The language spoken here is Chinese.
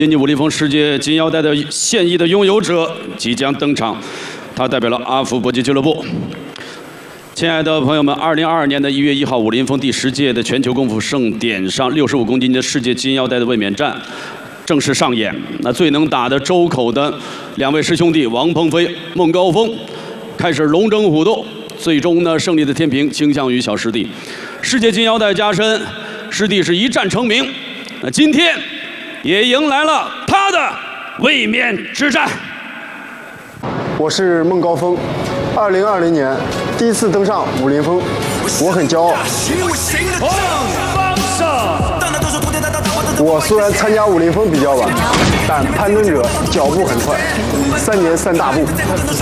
印尼武林风世界金腰带的现役的拥有者即将登场，他代表了阿福搏击俱乐部。亲爱的朋友们，2022年的1月1号，武林风第10届的全球功夫盛典上，65公斤的世界金腰带的卫冕战正式上演。那最能打的周口的两位师兄弟王鹏飞、孟高峰开始龙争虎斗，最终呢，胜利的天平倾向于小师弟。世界金腰带加身，师弟是一战成名。那今天也迎来了他的卫冕之战。 我是孟高峰，2020年第一次登上武林风，我很骄傲。我虽然参加武林风比较晚，但攀登者脚步很快，3年3大步。